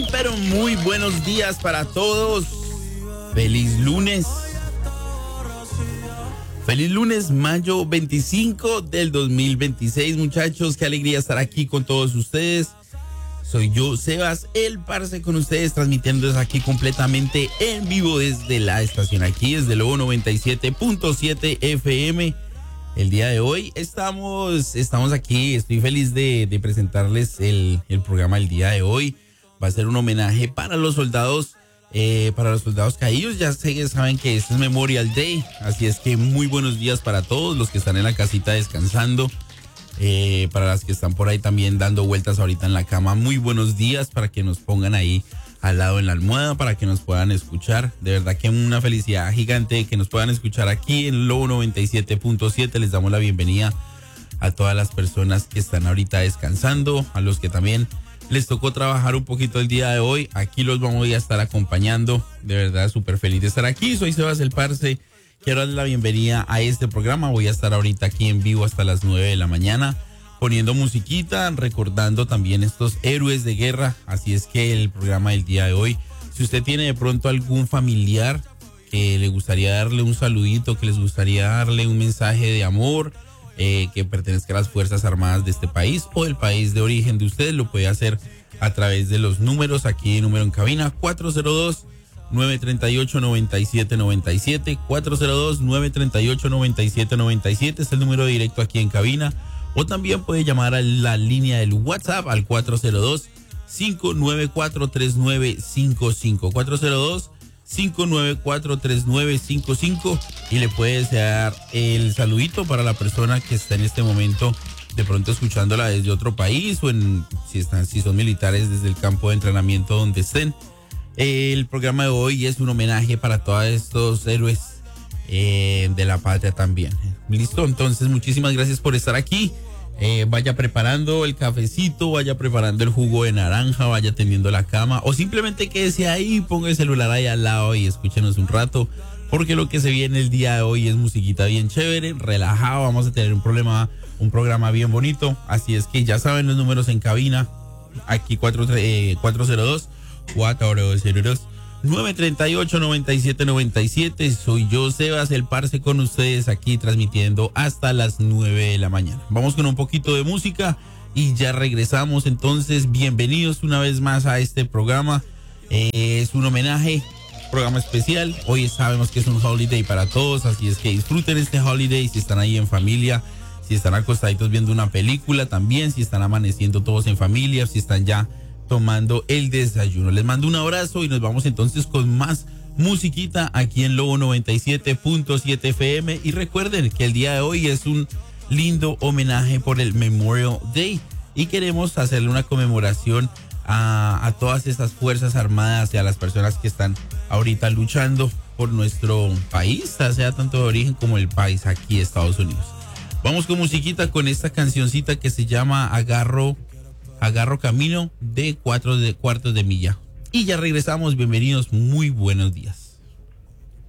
pero muy buenos días para todos. Feliz lunes. Feliz lunes, mayo 25 del 2026, muchachos. Qué alegría estar aquí con todos ustedes. Soy yo, Sebas, el parce, con ustedes, transmitiendo desde aquí completamente en vivo desde la estación aquí, desde Lobo 97.7 FM. El día de hoy estamos aquí. Estoy feliz de presentarles el programa del día de hoy. Va a ser un homenaje para los soldados caídos. Ya saben que este es Memorial Day, así es que muy buenos días para todos los que están en la casita descansando. Para las que están por ahí también dando vueltas ahorita en la cama, muy buenos días, para que nos pongan ahí al lado en la almohada, para que nos puedan escuchar. De verdad que una felicidad gigante que nos puedan escuchar aquí en Lobo 97.7. Les damos la bienvenida a todas las personas que están ahorita descansando, a los que también les tocó trabajar un poquito el día de hoy. Aquí los vamos a estar acompañando. De verdad, súper feliz de estar aquí. Soy Sebas el Parce. Quiero darle la bienvenida a este programa. Voy a estar ahorita aquí en vivo hasta las 9 de la mañana, poniendo musiquita, recordando también estos héroes de guerra. Así es que el programa del día de hoy, si usted tiene de pronto algún familiar que le gustaría darle un saludito, que les gustaría darle un mensaje de amor, que pertenezca a las Fuerzas Armadas de este país o el país de origen de ustedes, lo puede hacer a través de los números. Aquí número en cabina 402-938-9797, 402-938-9797 es el número directo aquí en cabina, o también puede llamar a la línea del WhatsApp al 402-594-3955, 402-594-3955, y le puede desear el saludito para la persona que está en este momento de pronto escuchándola desde otro país, o si son militares, desde el campo de entrenamiento donde estén. El programa de hoy es un homenaje para todos estos héroes de la patria también. Listo, entonces muchísimas gracias por estar aquí. Vaya preparando el cafecito, vaya preparando el jugo de naranja, vaya tendiendo la cama, o simplemente quédese ahí, ponga el celular ahí al lado y escúchenos un rato, porque lo que se viene el día de hoy es musiquita bien chévere, relajado. Vamos a tener un programa bien bonito. Así es que ya saben los números en cabina. Aquí 402-938-9797. Soy yo, Sebas el Parce, con ustedes aquí transmitiendo hasta las 9 de la mañana. Vamos con un poquito de música y ya regresamos. Entonces, bienvenidos una vez más a este programa. Es un homenaje, programa especial. Hoy sabemos que es un holiday para todos, así es que disfruten este holiday. Si están ahí en familia, si están acostaditos viendo una película también, si están amaneciendo todos en familia, si están ya tomando el desayuno. Les mando un abrazo y nos vamos entonces con más musiquita aquí en Lobo 97.7 FM. Y recuerden que el día de hoy es un lindo homenaje por el Memorial Day y queremos hacerle una conmemoración a todas estas Fuerzas Armadas y a las personas que están ahorita luchando por nuestro país, sea tanto de origen como el país aquí, Estados Unidos. Vamos con musiquita, con esta cancioncita que se llama Agarro Camino de Cuartos de Milla. Y ya regresamos. Bienvenidos, muy buenos días.